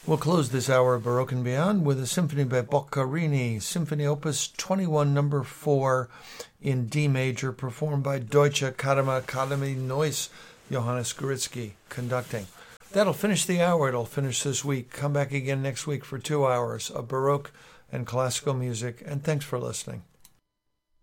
We'll close this hour of Baroque and Beyond with a symphony by Boccherini, Symphony Opus 21, number 4 in D major, performed by Deutsche Akademie Neuss, Johannes Goritzky conducting. That'll finish the hour. It'll finish this week. Come back again next week for 2 hours of Baroque and classical music, and thanks for listening.